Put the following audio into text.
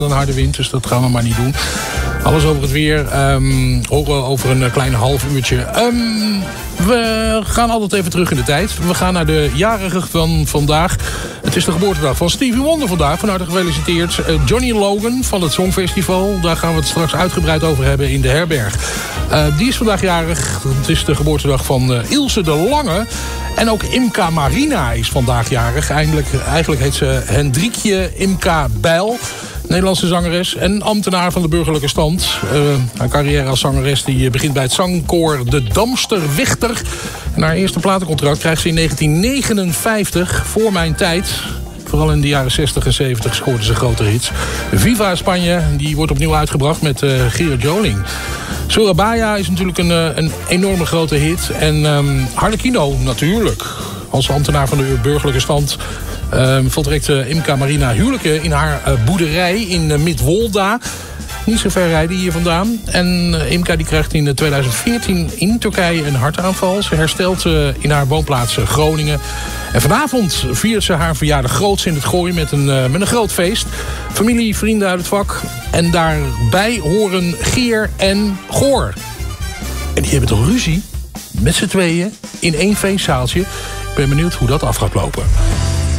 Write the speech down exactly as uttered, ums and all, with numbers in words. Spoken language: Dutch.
een harde wind, dus dat gaan we maar niet doen. Alles over het weer um, horen we over een klein half uurtje. Um, we gaan altijd even terug in de tijd. We gaan naar de jarige van vandaag. Het is de geboortedag van Stevie Wonder vandaag. Van harte gefeliciteerd. Uh, Johnny Logan van het Songfestival. Daar gaan we het straks uitgebreid over hebben in de herberg. Uh, die is vandaag jarig. Het is de geboortedag van uh, Ilse de Lange. En ook Imca Marina is vandaag jarig. Eindelijk, eigenlijk heet ze Hendrikje Imca Bijl. Nederlandse zangeres en ambtenaar van de burgerlijke stand. Uh, haar carrière als zangeres die begint bij het zangkoor De Damsterwichter. En haar eerste platencontract krijgt ze in negentien negenenvijftig, voor mijn tijd. Vooral in de jaren zestig en zeventig scoorde ze grote hits. Viva Spanje, die wordt opnieuw uitgebracht met uh, Gerard Joling. Surabaya is natuurlijk een, uh, een enorme grote hit. En um, Harlequino natuurlijk. Als ambtenaar van de burgerlijke stand Uh, voltrekt uh, Imca Marina huwelijken in haar uh, boerderij in uh, Midwolda. Niet zo ver rijden hier vandaan. En uh, Imca die krijgt in twintig veertien in Turkije een hartaanval. Ze herstelt uh, in haar woonplaats uh, Groningen. En vanavond viert ze haar verjaardag groots in het Gooi met een, uh, met een groot feest. Familie, vrienden uit het vak. En daarbij horen Geer en Goor. En die hebben toch ruzie? Met z'n tweeën in één feestzaaltje. Ik ben benieuwd hoe dat af gaat lopen.